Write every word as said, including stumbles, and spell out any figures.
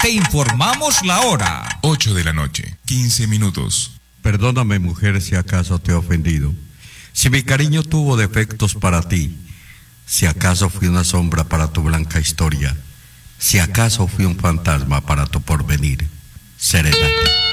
Te informamos la hora. ocho de la noche, quince minutos. Perdóname, mujer, si acaso te he ofendido. Si mi cariño tuvo defectos para ti, si acaso fui una sombra para tu blanca historia, si acaso fui un fantasma para tu porvenir, serénate.